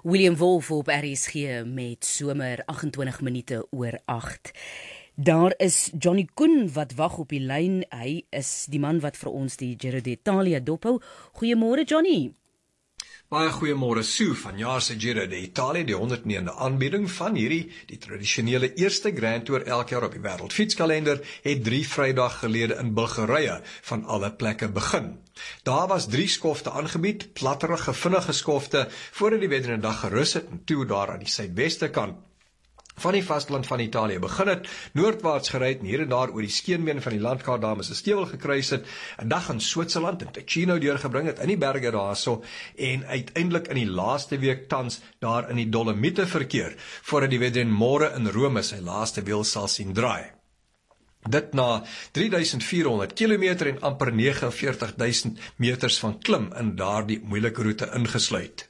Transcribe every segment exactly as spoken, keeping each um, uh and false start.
William Wolf op R S G met somer agt-en-twintig minute oor agt. Daar is Johnny Koen wat wag op die lyn. Hy is die man wat vir ons die Giro d'Italia dophou. Goeiemôre Johnny. Baie goeiemôre Sue. Vanjaar se Giro d'Italia, die honderdnegende aanbieding van hierdie, die tradisionele eerste Grand Tour elke jaar op die wêreldfietskalender, het drie Vrydag gelede in Bulgarië van alle plekke begin. Daar was drie skofte aangebied, platterige, vinnige skofte, voordat die wedren 'n dag gerus het en toe daar aan die suidweste kant van die vasteland van Italië begin het, noordwaarts gery het en hier en daar oor die skeenbeen van die landkaart dames 'n stewel gekruis het, 'n dag in Switserland en Ticino deurgebring het in die berge daarso en uiteindelik in die laaste week tans daar in die Dolomiete verkeer, voordat die wedren môre in Rome sy laaste wiel sal sien draai. Dit na drie duisend vier honderd kilometer en amper vyf nege duisend meters van klim in daardie moeilike roete ingesluit.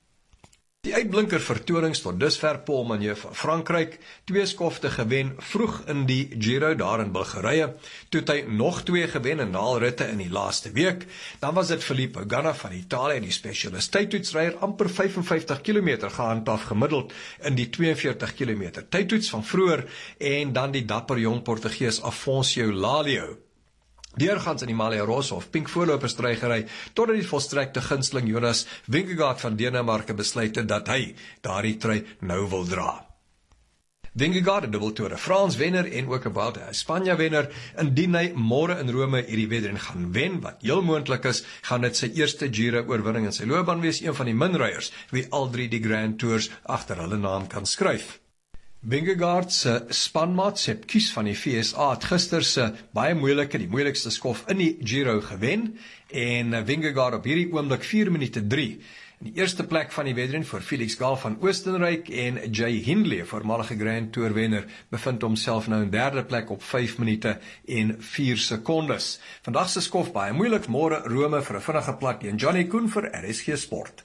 Die uitblinker vertonings tot dusver Paul Magneu van Frankryk, twee skofte gewen vroeg in die Giro daar in Bulgarië, toe het hy nog twee gewen in naalritte in die laaste week. Dan was dit Filippo Ganna van Italië, die specialist tydtoetsryer, amper vyf en vyftig kilometer gehandhaaf gemiddeld in die twee en veertig kilometer tydtoets van vroeër, en dan die dapper jong Portugees Afonso Lalio. Deurgaans in die Malia Rosa of Pink voorloperstrygery, totdat die volstrekte gunsteling Jonas Vingegaard van Denemarke besluit het dat hy daardie trui nou wil dra. Vingegaard, 'n dubbel Tour de France wenner en ook 'n Vuelta a España wenner, indien hy môre in Rome hierdie wedren gaan wen, wat heel moontlik is, gaan dit sy eerste Giro oorwinning in sy loopbaan wees, een van die minryers wie al drie die Grand Tours agter hulle naam kan skryf. Vingegaard se spanmaat Sepp Kuss van die V S A het gister se baie moeilike, die moeilikste skof in die Giro gewen, en Vingegaard op hierdie oomblik vier minute drie. In die eerste plek van die wedren voor Felix Gall van Oostenryk en Jay Hindley, voormalige Grand Tour wenner, bevind homself nou in derde plek op vyf minute en vier sekondes. Vandag se skof baie moeilik, môre Rome vir 'n vinnige plat en Johnny Koen vir R S G Sport.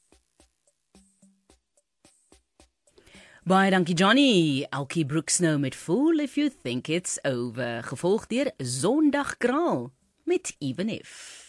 Baie dankie Johnny. Elkie Brooks nou met Fool If You Think It's Over, gevolg deur Sondagkraal met Even If.